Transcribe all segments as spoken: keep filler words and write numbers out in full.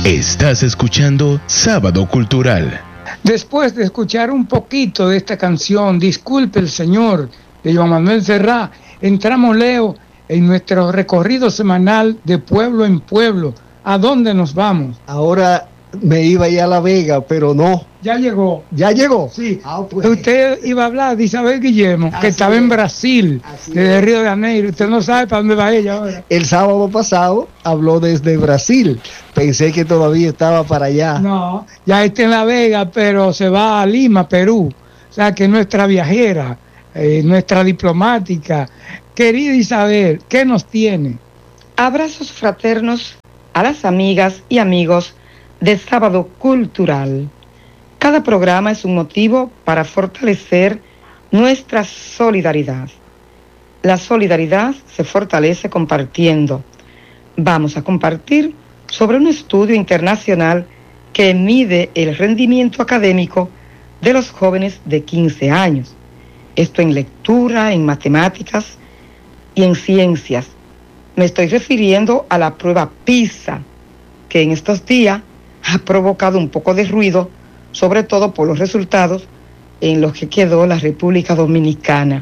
Estás escuchando Sábado Cultural. Después de escuchar un poquito de esta canción, Disculpe el Señor, de Joan Manuel Serrat, entramos, Leo, en nuestro recorrido semanal de pueblo en pueblo. ¿A dónde nos vamos? Ahora me iba ya a La Vega, pero no. Ya llegó. ¿Ya llegó? Sí. Ah, pues. Usted iba a hablar de Isabel Guillermo, Así que estaba es. en Brasil, Así desde es. Río de Janeiro. Usted no sabe para dónde va ella ahora. El sábado pasado habló desde Brasil. Pensé que todavía estaba para allá. No, ya está en La Vega, pero se va a Lima, Perú. O sea que nuestra viajera, eh, nuestra diplomática. Querida Isabel, ¿qué nos tiene? Abrazos fraternos a las amigas y amigos de Sábado Cultural. Cada programa es un motivo para fortalecer nuestra solidaridad. La solidaridad se fortalece compartiendo. Vamos a compartir sobre un estudio internacional que mide el rendimiento académico de los jóvenes de quince años. Esto en lectura, en matemáticas y en ciencias. Me estoy refiriendo a la prueba PISA, que en estos días ha provocado un poco de ruido, sobre todo por los resultados en los que quedó la República Dominicana.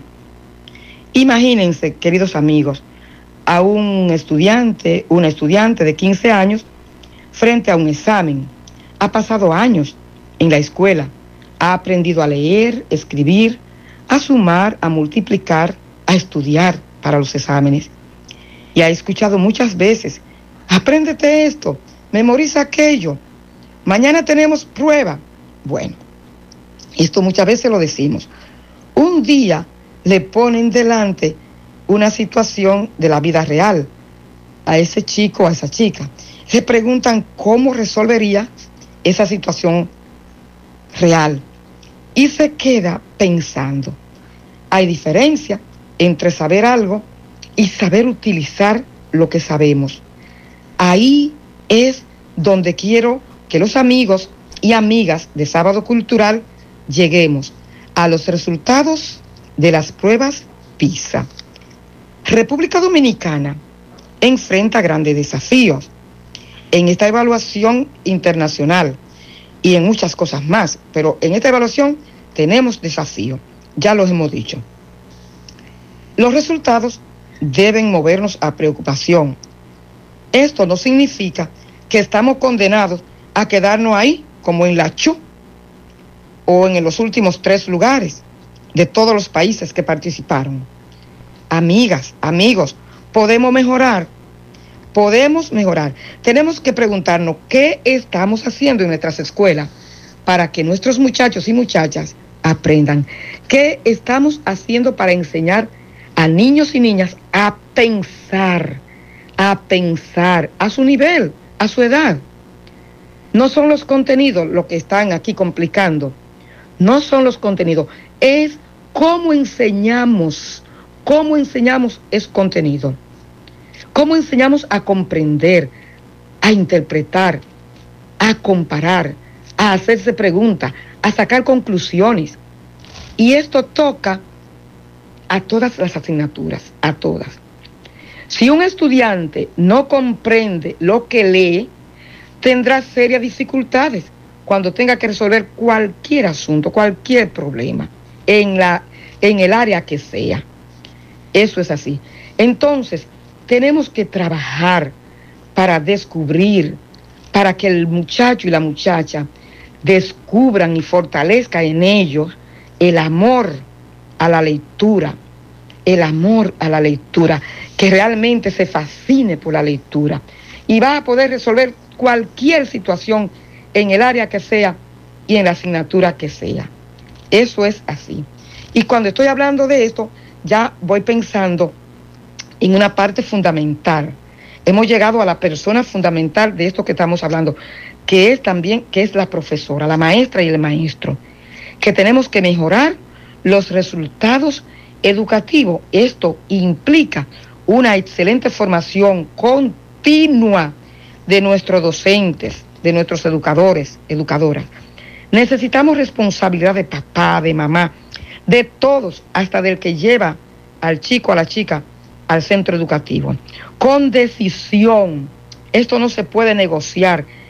Imagínense, queridos amigos, a un estudiante, una estudiante de quince años frente a un examen. Ha pasado años en la escuela, ha aprendido a leer, escribir, a sumar, a multiplicar, a estudiar para los exámenes. Y ha escuchado muchas veces, apréndete esto, memoriza aquello, mañana tenemos prueba. Bueno, esto muchas veces lo decimos. Un día le ponen delante una situación de la vida real a ese chico o a esa chica. Se preguntan cómo resolvería esa situación real y se queda pensando. Hay diferencia entre saber algo y saber utilizar lo que sabemos. Ahí es donde quiero que los amigos y amigas de Sábado Cultural lleguemos a los resultados de las pruebas PISA. República Dominicana enfrenta grandes desafíos en esta evaluación internacional y en muchas cosas más, pero en esta evaluación tenemos desafíos, ya los hemos dicho. Los resultados deben movernos a preocupación. Esto no significa que estamos condenados a quedarnos ahí, como en la Chu, o en los últimos tres lugares de todos los países que participaron. Amigas, amigos, podemos mejorar, podemos mejorar. Tenemos que preguntarnos qué estamos haciendo en nuestras escuelas para que nuestros muchachos y muchachas aprendan. ¿Qué estamos haciendo para enseñar a niños y niñas a pensar, a pensar a su nivel, a su edad? No son los contenidos lo que están aquí complicando, no son los contenidos, es cómo enseñamos, cómo enseñamos es contenido, cómo enseñamos a comprender, a interpretar, a comparar, a hacerse preguntas, a sacar conclusiones. Y esto toca a todas las asignaturas, a todas. Si un estudiante no comprende lo que lee, tendrá serias dificultades cuando tenga que resolver cualquier asunto, cualquier problema, en, la, en el área que sea. Eso es así. Entonces, tenemos que trabajar para descubrir, para que el muchacho y la muchacha descubran y fortalezcan en ellos el amor a la lectura, el amor a la lectura, que realmente se fascine por la lectura y va a poder resolver cualquier situación en el área que sea y en la asignatura que sea. Eso es así. Y cuando estoy hablando de esto, ya voy pensando en una parte fundamental. Hemos llegado a la persona fundamental de esto que estamos hablando, que es también, que es la profesora, la maestra y el maestro, que tenemos que mejorar los resultados educativos. Esto implica una excelente formación continua de nuestros docentes, de nuestros educadores, educadoras. Necesitamos responsabilidad de papá, de mamá, de todos, hasta del que lleva al chico, a la chica, al centro educativo. Con decisión. Esto no se puede negociar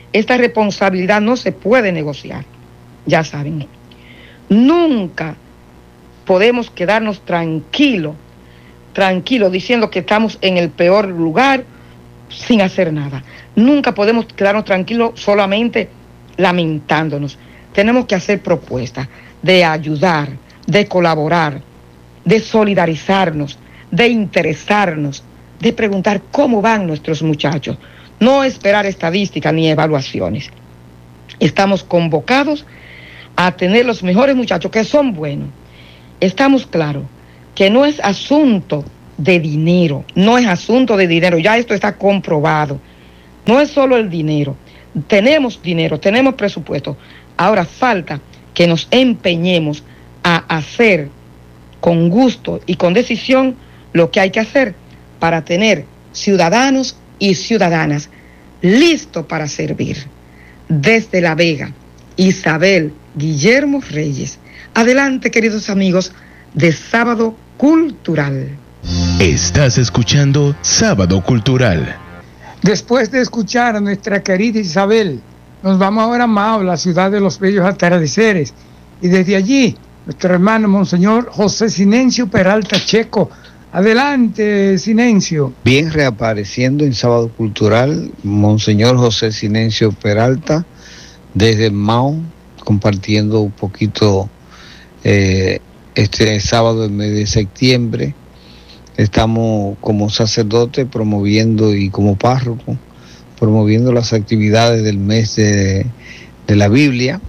Esta responsabilidad no se puede negociar, ya saben. Nunca podemos quedarnos tranquilos, tranquilos, diciendo que estamos en el peor lugar sin hacer nada. Nunca podemos quedarnos tranquilos solamente lamentándonos. Tenemos que hacer propuestas de ayudar, de colaborar, de solidarizarnos, de interesarnos, de preguntar cómo van nuestros muchachos. No esperar estadísticas ni evaluaciones. Estamos convocados a tener los mejores muchachos que son buenos. Estamos claros que no es asunto de dinero, no es asunto de dinero, ya esto está comprobado. No es solo el dinero. Tenemos dinero, tenemos presupuesto. Ahora falta que nos empeñemos a hacer con gusto y con decisión lo que hay que hacer para tener ciudadanos y ciudadanas listos para servir. Desde La Vega, Isabel Guillermo Reyes. Adelante, queridos amigos de Sábado Cultural. Estás escuchando Sábado Cultural. Después de escuchar a nuestra querida Isabel, nos vamos ahora a Mao, la ciudad de los bellos atardeceres. Y desde allí, nuestro hermano Monseñor José Sinencio Peralta Checo. Adelante, Sinencio. Bien, reapareciendo en Sábado Cultural, Monseñor José Sinencio Peralta, desde Mao, compartiendo un poquito eh, este sábado del mes de septiembre. Estamos como sacerdote promoviendo y como párroco, promoviendo las actividades del mes de, de la Biblia,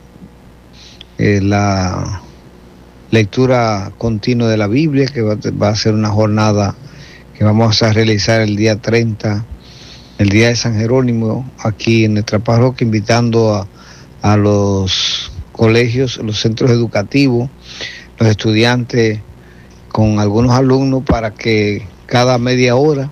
eh, la lectura continua de la Biblia, que va, va a ser una jornada que vamos a realizar el día treinta, el día de San Jerónimo, aquí en nuestra parroquia, invitando a, a los colegios, los centros educativos, los estudiantes, con algunos alumnos, para que cada media hora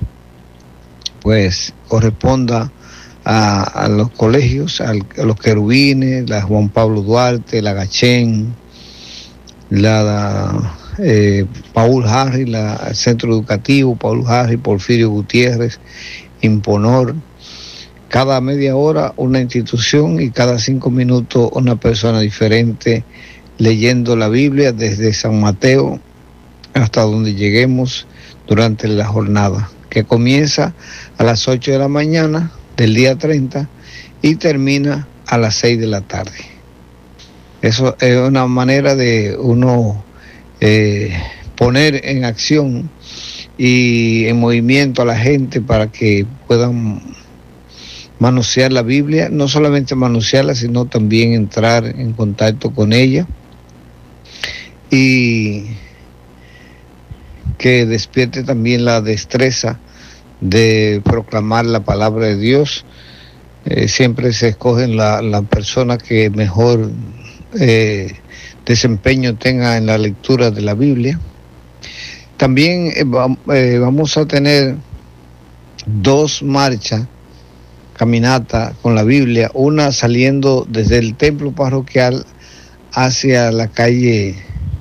pues corresponda a, a los colegios, a, a los querubines, la Juan Pablo Duarte, la Gachén, la, la eh, Paul Harris, la, el centro educativo Paul Harris, Porfirio Gutiérrez, Imponor. Cada media hora una institución y cada cinco minutos una persona diferente leyendo la Biblia desde San Mateo hasta donde lleguemos durante la jornada, que comienza a las ocho de la mañana del día treinta y termina a las seis de la tarde. Eso es una manera de uno eh, poner en acción y en movimiento a la gente para que puedan manosear la Biblia, no solamente manosearla, sino también entrar en contacto con ella, y que despierte también la destreza de proclamar la palabra de Dios. Eh, siempre se escogen la, la persona que mejor eh, desempeño tenga en la lectura de la Biblia. También eh, va, eh, vamos a tener dos marchas, caminata con la Biblia, una saliendo desde el templo parroquial hacia la calle,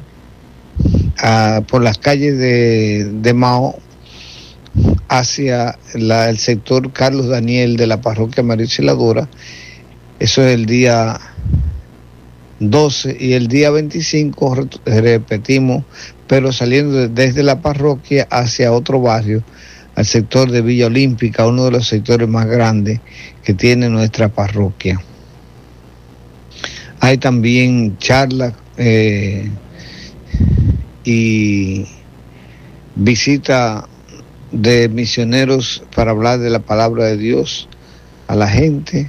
a, por las calles de, de Mao, hacia la, el sector Carlos Daniel de la parroquia María Auxiliadora. Eso es el día doce, y el día veinticinco repetimos, pero saliendo desde la parroquia hacia otro barrio, al sector de Villa Olímpica, uno de los sectores más grandes que tiene nuestra parroquia. Hay también charlas eh, y visita de misioneros para hablar de la palabra de Dios a la gente.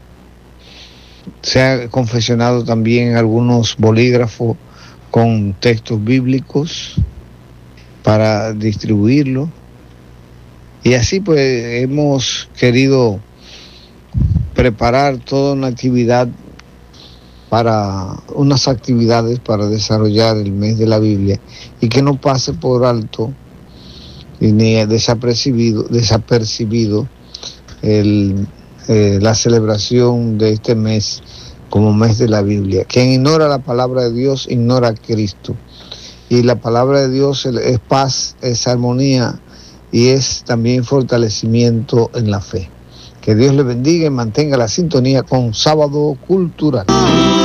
Se ha confeccionado también algunos bolígrafos con textos bíblicos para distribuirlo. Y así pues hemos querido preparar toda una actividad para unas actividades para desarrollar el mes de la Biblia, y que no pase por alto ni desapercibido, desapercibido el, eh, la celebración de este mes como mes de la Biblia. Quien ignora la palabra de Dios ignora a Cristo, y la palabra de Dios es paz, es armonía y es también fortalecimiento en la fe. Que Dios le bendiga y mantenga la sintonía con Sábado Cultural.